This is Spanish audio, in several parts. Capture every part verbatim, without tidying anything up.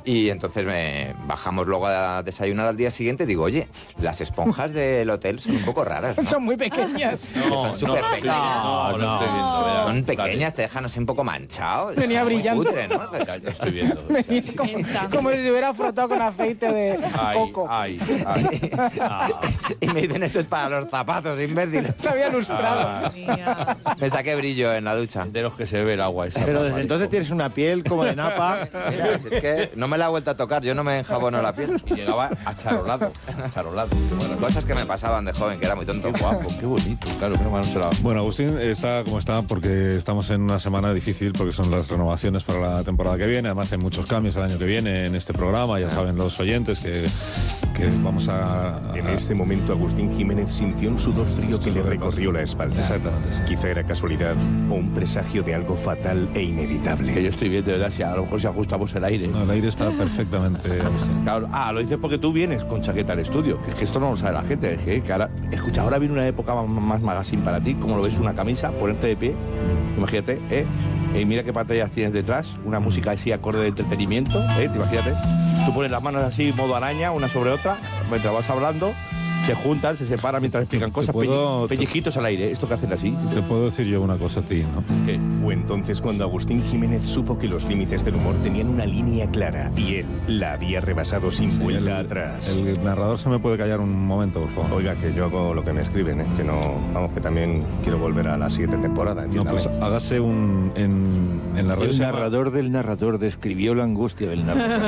Y entonces me bajamos luego a desayunar al día siguiente y digo, oye, las esponjas del hotel son un poco raras, ¿no? Son muy pequeñas. No, son súper pequeñas. No, no, no estoy viendo. Vea, Son pequeñas, vale. te dejan así un poco manchado. Venía brillando. Cutre, ¿no? Ya, ya estoy viendo. Venía como, como si se hubiera frotado con aceite de Ay, coco. ay, ay. Ah. Y me dicen, eso es para los zapatos, imbécil. Se había lustrado. Ah. Me saqué brillo en la ducha. De los que se ve el agua esa. Pero desde Marico. entonces tienes una piel como de napa. Mira, si es que no me la he vuelto a tocar, yo no me enjabono la piel. Y llegaba acharolado. Acharolado. Qué bueno. Cosas que me pasaban de joven, que era muy tonto. Qué guapo, qué bonito. Claro, pero no se la... Bueno, Agustín está como está porque estamos en una semana difícil porque son las renovaciones para la temporada que viene. Además hay muchos cambios el año que viene en este programa. Ya saben los oyentes que, que vamos a... a- En este momento Agustín Jiménez sintió un sudor frío que le recorrió la espalda. Exactamente, sí. Quizá era casualidad o un presagio de algo fatal e Que inevitable. yo estoy bien, de verdad, si a lo mejor si ajustamos el aire. No, el aire está perfectamente, Agustín. Claro, ah, lo dices porque tú vienes con chaqueta al estudio, que es que esto no lo sabe la gente, es que, que ahora, escucha, ahora viene una época más, más magazine para ti, como lo ves, una camisa, ponerte de pie, imagínate, ¿eh? Y mira qué pantallas tienes detrás, una música así acorde de entretenimiento, ¿eh? Imagínate, tú pones las manos así, modo araña, una sobre otra, mientras vas hablando, se juntan, se separan mientras explican cosas, puedo- pelli- pellizquitos al aire, esto que hacen así. Te puedo decir yo una cosa a ti, ¿no? ¿Qué? Fue entonces cuando Agustín Jiménez supo que los límites del humor tenían una línea clara y él la había rebasado sin vuelta el, atrás. el narrador se me puede callar un momento, por favor. Oiga, que yo hago lo que me escriben, ¿eh? Que no... Vamos, que también quiero volver a la siguiente temporada, No, entiéndame. pues hágase un... En, en la red El se llama- narrador del narrador describió la angustia del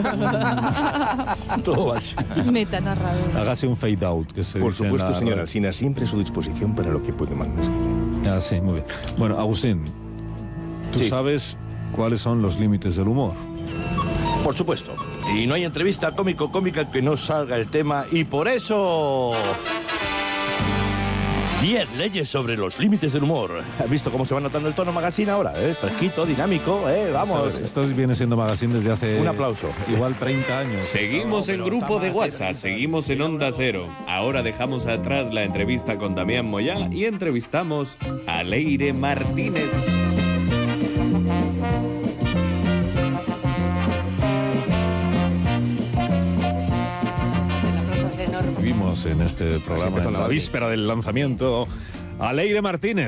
narrador. Todo así. Metanarrador. Hágase un fade out. Que se Por dice en supuesto, la señor red. Alsina, siempre a su disposición para lo que puede mandar. Ah, sí, muy bien. Bueno, Agustín, ¿tú Sí. sabes cuáles son los límites del humor? Por supuesto. Y no hay entrevista cómico-cómica que no salga el tema. Y por eso... diez leyes sobre los límites del humor. ¿Has visto cómo se va notando el tono magazine ahora? ¿Eh? Fresquito, dinámico, ¿eh? Vamos. Esto viene siendo magazine desde hace... Un aplauso. Igual treinta años. Seguimos en grupo de WhatsApp, seguimos en Onda Cero. Ahora dejamos atrás la entrevista con Damián Moyá y entrevistamos a Leire Martínez. Vimos en este programa, en la víspera del lanzamiento, a Leire Martínez.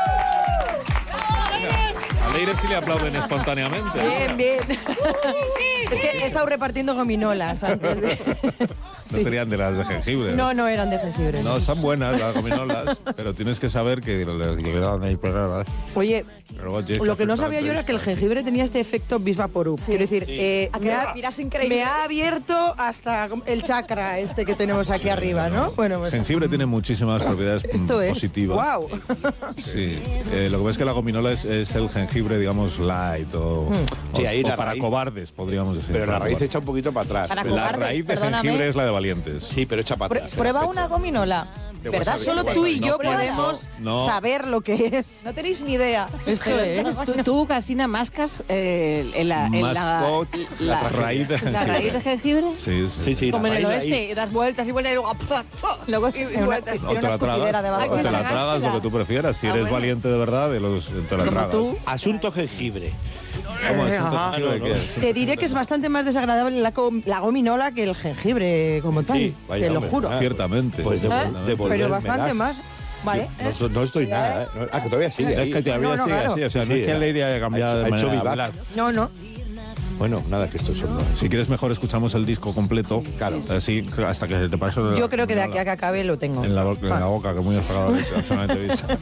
A Leire sí le aplauden espontáneamente. Bien, bien. Es que he estado repartiendo gominolas antes de... No serían de las de jengibre. No, no eran de jengibre. No, son buenas las gominolas, pero tienes que saber que les llegan ahí pegadas. Oye, Luego tienes lo que no hacer sabía yo era que el entrevistas. jengibre tenía este efecto bis vaporub. Quiero decir, eh, A que me, ha, respiras increíble. me ha abierto hasta el chakra este que tenemos aquí arriba, ¿no? Bueno, pues Jengibre tiene muchísimas propiedades esto es. positivas. ¡Wow! Sí, eh, lo que ves es que la gominola es, es el jengibre, digamos, light o, Sí, o- ahí o la para raíz. cobardes, podríamos decir. Pero la para raíz cobardes. echa un poquito para atrás. Para La cobardes, raíz de perdóname. jengibre es la de valientes. Sí, pero echa para Prue- atrás. Prueba Perfecto. una gominola. De ¿Verdad? wasabi, Solo de tú y wasabi. yo No, podemos no. saber lo que es. No tenéis ni idea. Esto es. Tú, tú Casina, mascas eh, en la, en la, Mascot, la, la raíz de la jengibre. raíz de jengibre. Sí, sí. Sí, sí. Como en la el raíz, oeste, raíz. das vueltas y vueltas y luego... luego y Una- vueltas. O Tiene te una la escupidera tragas, debajo. o te la Hay que tragas, lo que tragársela. tú prefieras. Si Ah, eres bueno. valiente de verdad, de los, te la Como tragas. tú. Asunto jengibre. ¿Cómo es? Ajá. ¿Jengibre qué es? Te diré que es bastante más desagradable la, com- la gominola que el jengibre como tal. Sí, vaya, te lo hombre. juro. Ah, Ciertamente. Pues ¿Eh? devol- devolverme Pero bastante das. más. Vale. No, so- no estoy nada, ¿eh? No- Ah, que todavía sigue Es ahí. que todavía No, no, sigue claro. así, o sea, Sí, no es que sí, Leire haya cambiado ha de hecho- ha hecho manera de vivac. hablar. No, no. Bueno, nada, que esto son... Si quieres mejor escuchamos el disco completo. Claro. Así, hasta que te pase. Yo creo que de aquí a que acabe lo tengo. En la, boca, en la boca, que muy has pagado la entrevista.